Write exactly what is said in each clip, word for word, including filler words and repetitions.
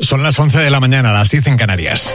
Son las once de la mañana, las diez en Canarias.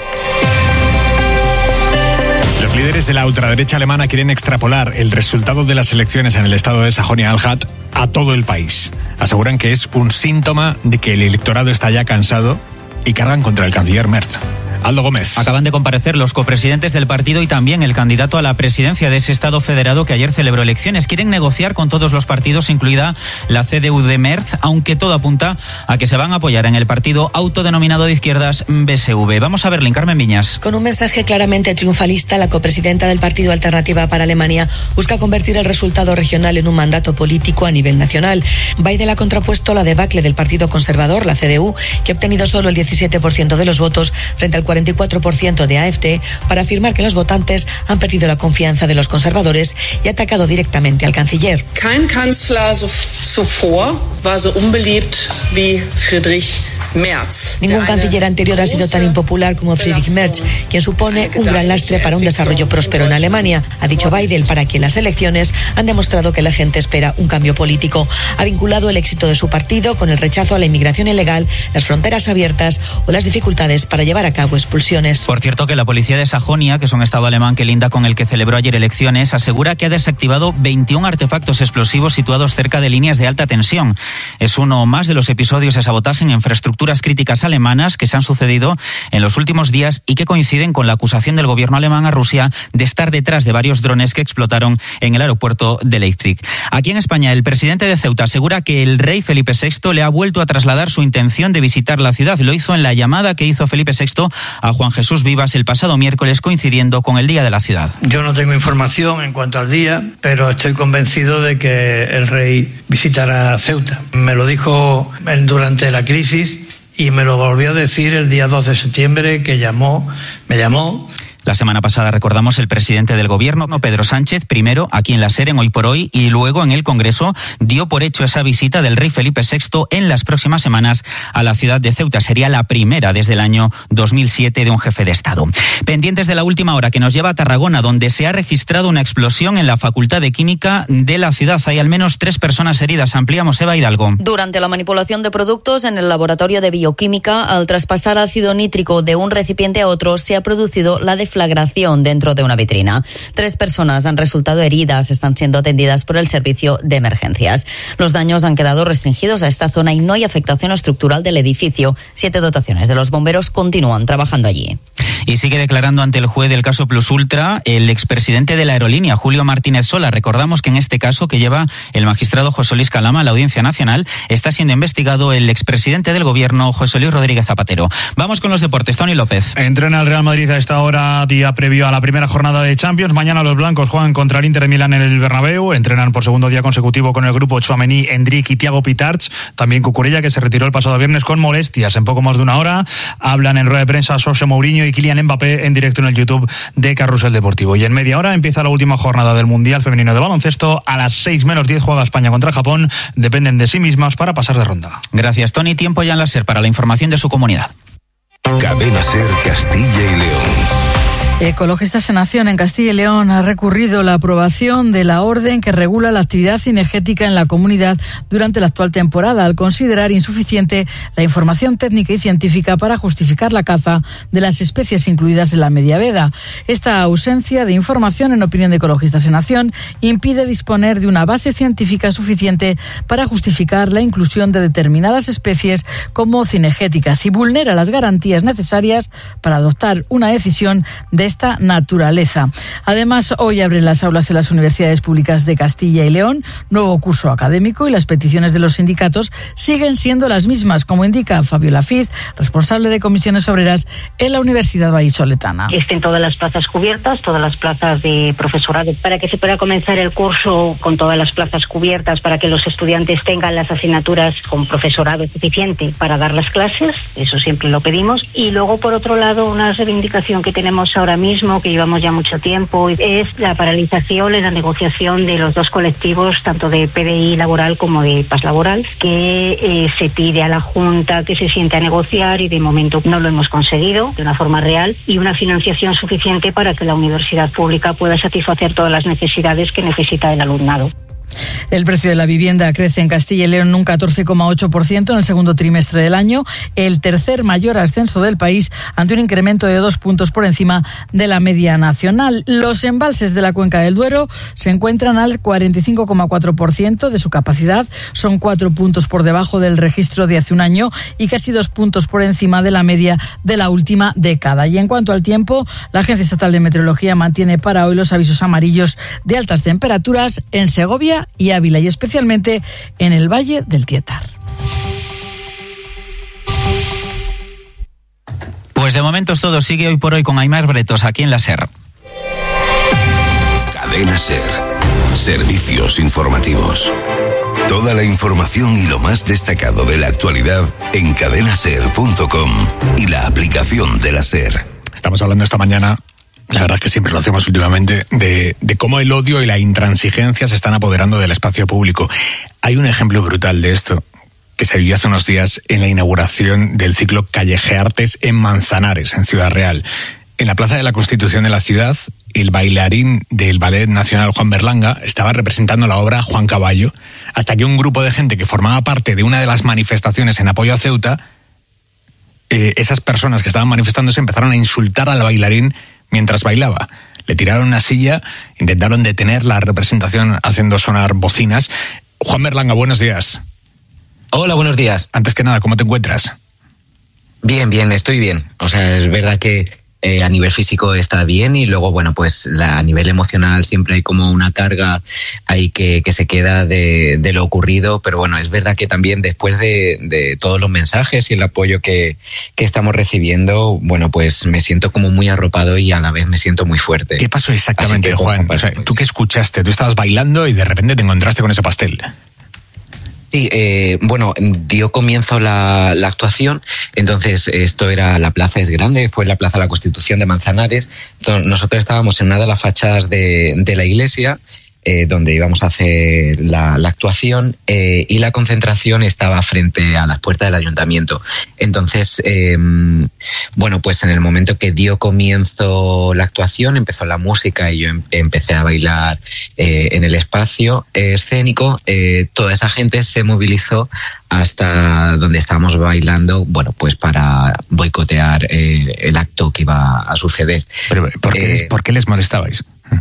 Los líderes de la ultraderecha alemana quieren extrapolar el resultado de las elecciones en el estado de Sajonia-Anhalt a todo el país. Aseguran que es un síntoma de que el electorado está ya cansado y cargan contra el canciller Merz. Aldo Gómez. Acaban de comparecer los copresidentes del partido y también el candidato a la presidencia de ese Estado federado que ayer celebró elecciones. Quieren negociar con todos los partidos, incluida la C D U de Merz, aunque todo apunta a que se van a apoyar en el partido autodenominado de izquierdas B S V. Vamos a verle, Carmen Viñas. Con un mensaje claramente triunfalista, la copresidenta del Partido Alternativa para Alemania busca convertir el resultado regional en un mandato político a nivel nacional. Biden ha contrapuesto la debacle del Partido Conservador, la C D U, que ha obtenido solo el diecisiete por ciento de los votos frente al cuarenta y cuatro por ciento de A F D, para afirmar que los votantes han perdido la confianza de los conservadores y ha atacado directamente al canciller. Kein Kanzler zuvor war so unbeliebt wie Friedrich Merz. Ningún canciller anterior ha sido tan impopular como Friedrich Merz, quien supone un gran lastre para un desarrollo próspero en Alemania, ha dicho Biden, para que las elecciones han demostrado que la gente espera un cambio político. Ha vinculado el éxito de su partido con el rechazo a la inmigración ilegal, las fronteras abiertas o las dificultades para llevar a cabo expulsiones. Por cierto, que la policía de Sajonia, que es un estado alemán que linda con el que celebró ayer elecciones, asegura que ha desactivado veintiún artefactos explosivos situados cerca de líneas de alta tensión. Es uno más de los episodios de sabotaje en infraestructura críticas alemanas que se han sucedido en los últimos días y que coinciden con la acusación del gobierno alemán a Rusia de estar detrás de varios drones que explotaron en el aeropuerto de Leipzig. Aquí en España, el presidente de Ceuta asegura que el rey Felipe sexto le ha vuelto a trasladar su intención de visitar la ciudad. Lo hizo en la llamada que hizo Felipe sexto a Juan Jesús Vivas el pasado miércoles, coincidiendo con el Día de la Ciudad. Yo no tengo información en cuanto al día, pero estoy convencido de que el rey visitará Ceuta. Me lo dijo durante la crisis y me lo volvió a decir el día dos de septiembre, que llamó, me llamó. La semana pasada, recordamos, el presidente del gobierno, Pedro Sánchez, primero aquí en la SER, en Hoy por Hoy, y luego en el Congreso, dio por hecho esa visita del rey Felipe sexto en las próximas semanas a la ciudad de Ceuta. Sería la primera desde el año dos mil siete de un jefe de Estado. Pendientes de la última hora que nos lleva a Tarragona, donde se ha registrado una explosión en la Facultad de Química de la ciudad. Hay al menos tres personas heridas. Ampliamos, Eva Hidalgo. Durante la manipulación de productos en el laboratorio de bioquímica, al traspasar ácido nítrico de un recipiente a otro, se ha producido la deflagración dentro de una vitrina. Tres personas han resultado heridas, están siendo atendidas por el servicio de emergencias. Los daños han quedado restringidos a esta zona y no hay afectación estructural del edificio. Siete dotaciones de los bomberos continúan trabajando allí. Y sigue declarando ante el juez del caso Plus Ultra el expresidente de la aerolínea, Julio Martínez Sola. Recordamos que en este caso que lleva el magistrado José Luis Calama a la Audiencia Nacional, está siendo investigado el expresidente del gobierno, José Luis Rodríguez Zapatero. Vamos con los deportes. Tony López. Entrena el Real Madrid a esta hora, día previo a la primera jornada de Champions. Mañana los blancos juegan contra el Inter de Milán en el Bernabéu. Entrenan por segundo día consecutivo con el grupo Tchouaméni, Endrick y Thiago Pitarch. También Cucurella, que se retiró el pasado viernes con molestias. En poco más de una hora hablan en rueda de prensa José Mourinho y Kylian Mbappé en directo en el YouTube de Carrusel Deportivo. Y en media hora empieza la última jornada del Mundial Femenino de Baloncesto. A las seis menos diez juega España contra Japón. Dependen de sí mismas para pasar de ronda. Gracias, Tony. Tiempo ya en la SER para la información de su comunidad. Cadena SER Castilla y León. Ecologistas en Acción en Castilla y León ha recurrido la aprobación de la orden que regula la actividad cinegética en la comunidad durante la actual temporada, al considerar insuficiente la información técnica y científica para justificar la caza de las especies incluidas en la media veda. Esta ausencia de información, en opinión de Ecologistas en Acción, impide disponer de una base científica suficiente para justificar la inclusión de determinadas especies como cinegéticas y vulnera las garantías necesarias para adoptar una decisión de esta naturaleza. Además, hoy abren las aulas en las universidades públicas de Castilla y León, nuevo curso académico, y las peticiones de los sindicatos siguen siendo las mismas, como indica Fabio Lafiz, responsable de comisiones obreras en la Universidad Vallisoletana. Estén todas las plazas cubiertas, todas las plazas de profesorado, para que se pueda comenzar el curso con todas las plazas cubiertas, para que los estudiantes tengan las asignaturas con profesorado suficiente para dar las clases, eso siempre lo pedimos. Y luego, por otro lado, una reivindicación que tenemos ahora mismo, que llevamos ya mucho tiempo, es la paralización en la negociación de los dos colectivos, tanto de P D I laboral como de P A S laboral, que eh, se pide a la Junta que se siente a negociar y de momento no lo hemos conseguido de una forma real, y una financiación suficiente para que la universidad pública pueda satisfacer todas las necesidades que necesita el alumnado. El precio de la vivienda crece en Castilla y León un catorce coma ocho por ciento en el segundo trimestre del año, el tercer mayor ascenso del país, ante un incremento de dos puntos por encima de la media nacional. Los embalses de la cuenca del Duero se encuentran al cuarenta y cinco coma cuatro por ciento de su capacidad, son cuatro puntos por debajo del registro de hace un año y casi dos puntos por encima de la media de la última década. Y en cuanto al tiempo, la Agencia Estatal de Meteorología mantiene para hoy los avisos amarillos de altas temperaturas en Segovia y Ávila, y especialmente en el Valle del Tietar. Pues de momento es todo. Sigue Hoy por Hoy con Aimar Bretos aquí en la SER. Cadena SER. Servicios informativos. Toda la información y lo más destacado de la actualidad en cadena ser punto com y la aplicación de la SER. Estamos hablando esta mañana, la verdad es que siempre lo hacemos últimamente, de, de cómo el odio y la intransigencia se están apoderando del espacio público. Hay un ejemplo brutal de esto que se vivió hace unos días en la inauguración del ciclo Callejeartes en Manzanares, en Ciudad Real. En la Plaza de la Constitución de la ciudad, el bailarín del Ballet Nacional Juan Berlanga estaba representando la obra Juan Caballo, hasta que un grupo de gente que formaba parte de una de las manifestaciones en apoyo a Ceuta, eh, esas personas que estaban manifestándose empezaron a insultar al bailarín mientras bailaba. Le tiraron una silla, intentaron detener la representación haciendo sonar bocinas. Juan Berlanga, buenos días. Hola, buenos días. Antes que nada, ¿cómo te encuentras? Bien, bien, estoy bien. O sea, es verdad que eh, a nivel físico está bien y luego, bueno, pues la, a nivel emocional siempre hay como una carga ahí que, que se queda de, de lo ocurrido, pero bueno, es verdad que también después de, de todos los mensajes y el apoyo que, que estamos recibiendo, bueno, pues me siento como muy arropado y a la vez me siento muy fuerte. ¿Qué pasó exactamente, que, Juan? O sea, ¿tú qué escuchaste? Tú estabas bailando y de repente te encontraste con ese pastel. Sí, eh, bueno, dio comienzo la, la actuación, entonces esto era, la plaza es grande, fue la Plaza de la Constitución de Manzanares, entonces, nosotros estábamos en una de las fachadas de, de la iglesia, eh, donde íbamos a hacer la, la actuación, eh, y la concentración estaba frente a las puertas del ayuntamiento. Entonces, eh, bueno, pues en el momento que dio comienzo la actuación, empezó la música y yo em- empecé a bailar eh, en el espacio eh, escénico, eh, toda esa gente se movilizó hasta donde estábamos bailando, bueno, pues para boicotear eh, el acto que iba a suceder. Pero, ¿por qué, eh, ¿por qué les molestabais?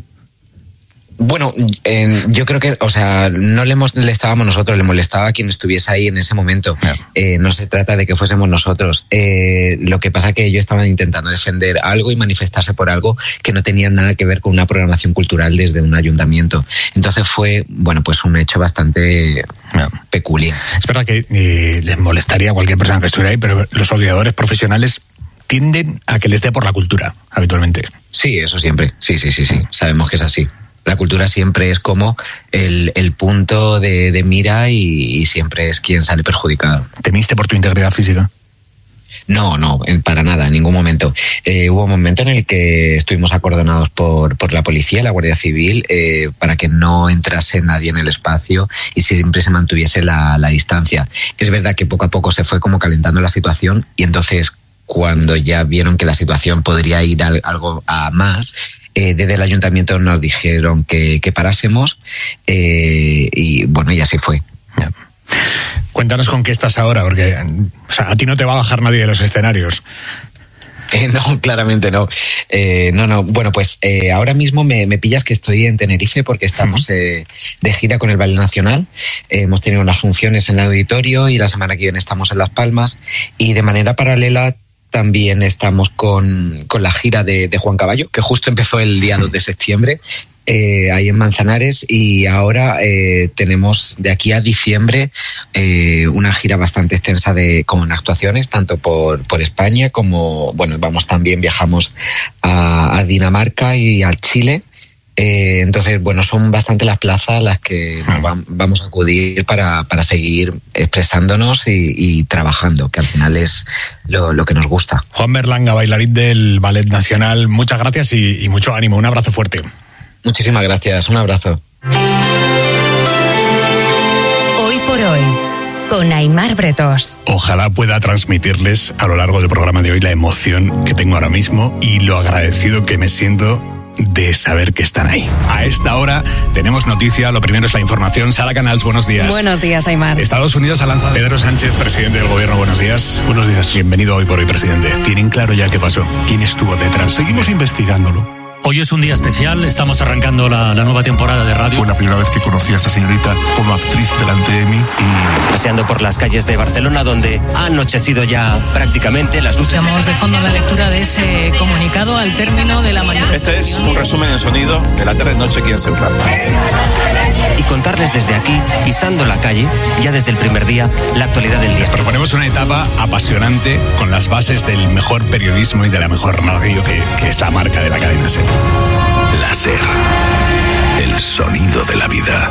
Bueno, eh, yo creo que, o sea, no le molestábamos nosotros, le molestaba a quien estuviese ahí en ese momento. Eh, no se trata de que fuésemos nosotros. Eh, lo que pasa es que ellos estaban intentando defender algo y manifestarse por algo que no tenía nada que ver con una programación cultural desde un ayuntamiento. Entonces fue, bueno, pues un hecho bastante no. peculiar. Es verdad que eh, les molestaría a cualquier persona que estuviera ahí, pero los odiadores profesionales tienden a que les dé por la cultura, habitualmente. Sí, eso siempre. Sí, sí, sí, sí. Sabemos que es así. La cultura siempre es como el, el punto de, de mira y, y siempre es quien sale perjudicado. ¿Temiste por tu integridad física? No, no, para nada, en ningún momento. Eh, hubo un momento en el que estuvimos acordonados por, por la policía, la Guardia Civil, eh, para que no entrase nadie en el espacio y siempre se mantuviese la, la distancia. Es verdad que poco a poco se fue como calentando la situación y entonces cuando ya vieron que la situación podría ir a, algo a más, Eh, desde el ayuntamiento nos dijeron que, que parásemos eh, y bueno, y así fue. Yeah. Cuéntanos con qué estás ahora, porque o sea, a ti no te va a bajar nadie de los escenarios. Eh, no, claramente no. Eh, no, no. Bueno, pues eh, ahora mismo me, me pillas que estoy en Tenerife porque estamos eh, de gira con el Ballet Nacional. Eh, hemos tenido unas funciones en el auditorio y la semana que viene estamos en Las Palmas y de manera paralela también estamos con, con la gira de, de Juan Caballo, que justo empezó el día dos de septiembre, eh, ahí en Manzanares, y ahora eh, tenemos de aquí a diciembre eh, una gira bastante extensa de con actuaciones, tanto por, por España como, bueno, vamos también, viajamos a, a Dinamarca y al Chile. Eh, entonces, bueno, son bastante las plazas las que nos va, vamos a acudir para, para seguir expresándonos y, y trabajando, que al final es lo, lo que nos gusta. Juan Berlanga, bailarín del Ballet Nacional, muchas gracias y, y mucho ánimo. Un abrazo fuerte. Muchísimas gracias, un abrazo. Hoy por hoy, con Aimar Bretos. Ojalá pueda transmitirles a lo largo del programa de hoy la emoción que tengo ahora mismo y lo agradecido que me siento de saber que están ahí. A esta hora tenemos noticia, lo primero es la información. Sara Canals, buenos días. Buenos días, Aimar. Estados Unidos ha lanzado Pedro Sánchez, presidente del gobierno, buenos días. Buenos días. Bienvenido hoy por hoy, presidente. ¿Tienen claro ya qué pasó? ¿Quién estuvo detrás? Seguimos investigándolo. Hoy es un día especial, estamos arrancando la, la nueva temporada de radio. Fue la primera vez que conocí a esta señorita como actriz delante de mí y... Paseando por las calles de Barcelona, donde ha anochecido ya prácticamente las luces. Escuchamos de fondo la lectura de ese comunicado al término de la manifestación. Este es un resumen en sonido de la tarde-noche aquí en Ceuta. Y contarles desde aquí, pisando la calle, ya desde el primer día, la actualidad del día. Les proponemos una etapa apasionante con las bases del mejor periodismo y de la mejor radio que, que es la marca de la cadena SER. La SER, el sonido de la vida.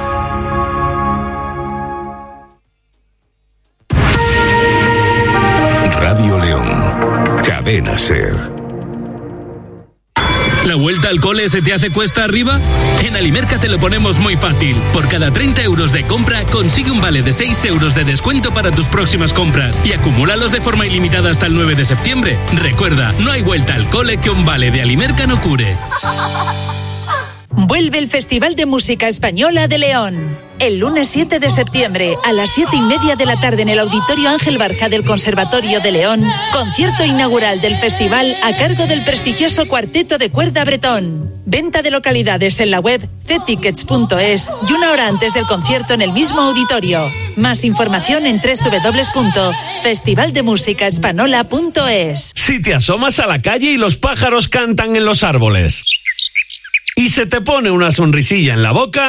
Radio León, cadena SER. ¿La vuelta al cole se te hace cuesta arriba? En Alimerca te lo ponemos muy fácil. Por cada treinta euros de compra, consigue un vale de seis euros de descuento para tus próximas compras y acumúlalos de forma ilimitada hasta el nueve de septiembre. Recuerda, no hay vuelta al cole que un vale de Alimerca no cure. Vuelve el Festival de Música Española de León. El lunes siete de septiembre, a las siete y media de la tarde en el Auditorio Ángel Barja del Conservatorio de León, concierto inaugural del festival a cargo del prestigioso Cuarteto de Cuerda Bretón. Venta de localidades en la web c tickets punto es y una hora antes del concierto en el mismo auditorio. Más información en doble u doble u doble u punto festival de música española punto es. Si te asomas a la calle y los pájaros cantan en los árboles y se te pone una sonrisilla en la boca...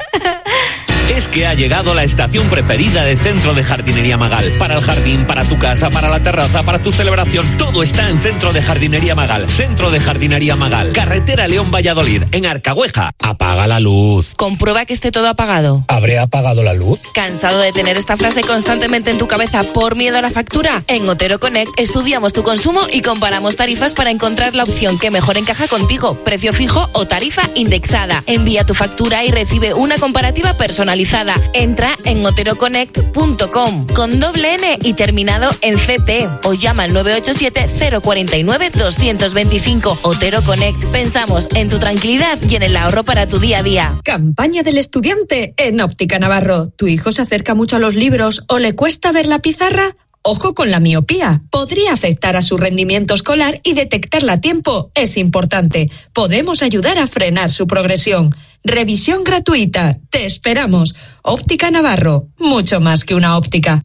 Es que ha llegado la estación preferida del Centro de Jardinería Magal. Para el jardín, para tu casa, para la terraza, para tu celebración, todo está en Centro de Jardinería Magal. Centro de Jardinería Magal. Carretera León-Valladolid, en Arcahueja. Apaga la luz. Comprueba que esté todo apagado. ¿Habré apagado la luz? ¿Cansado de tener esta frase constantemente en tu cabeza por miedo a la factura? En Otero Connect estudiamos tu consumo y comparamos tarifas para encontrar la opción que mejor encaja contigo. Precio fijo o tarifa indexada. Envía tu factura y recibe una comparativa personalizada. Entra en otero connect punto com con doble N y terminado en C T o llama al nueve ocho siete cero cuatro nueve dos dos cinco. Otero Connect. Pensamos en tu tranquilidad y en el ahorro para tu día a día. Campaña del estudiante en Óptica Navarro. ¿Tu hijo se acerca mucho a los libros o le cuesta ver la pizarra? Ojo con la miopía. Podría afectar a su rendimiento escolar y detectarla a tiempo es importante. Podemos ayudar a frenar su progresión. Revisión gratuita. Te esperamos. Óptica Navarro. Mucho más que una óptica.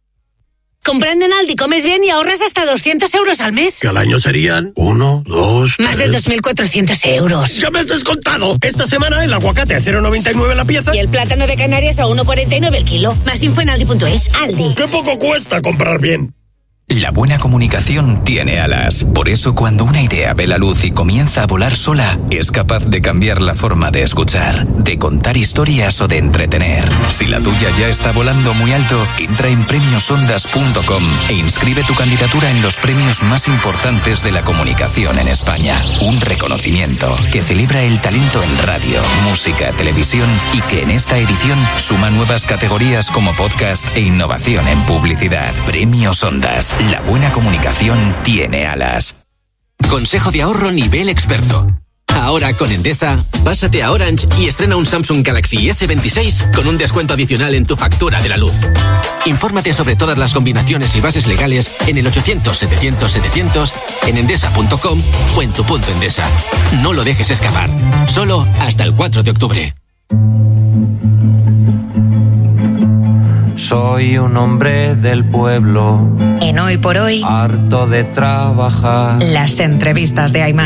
Comprando en Aldi comes bien y ahorras hasta doscientos euros al mes. Que al año serían uno, dos, Más tres... de dos mil cuatrocientos euros. ¡Ya me has descontado! Esta semana el aguacate a cero coma noventa y nueve la pieza. Y el plátano de Canarias a uno coma cuarenta y nueve el kilo. Más info en aldi punto es. Aldi. ¡Qué poco cuesta comprar bien! La buena comunicación tiene alas. Por eso, cuando una idea ve la luz y comienza a volar sola, es capaz de cambiar la forma de escuchar, de contar historias o de entretener. Si la tuya ya está volando muy alto, entra en premios ondas punto com e inscribe tu candidatura en los premios más importantes de la comunicación en España. Un reconocimiento que celebra el talento en radio, música, televisión y que en esta edición suma nuevas categorías como podcast e innovación en publicidad. Premios Ondas. La buena comunicación tiene alas. Consejo de ahorro nivel experto. Ahora con Endesa, pásate a Orange y estrena un Samsung Galaxy ese veintiséis con un descuento adicional en tu factura de la luz. Infórmate sobre todas las combinaciones y bases legales en el ochocientos setecientos setecientos, en endesa punto com o en tu punto Endesa. No lo dejes escapar. Solo hasta el cuatro de octubre. Soy un hombre del pueblo. En Hoy por Hoy, harto de trabajar. las entrevistas de Aimar.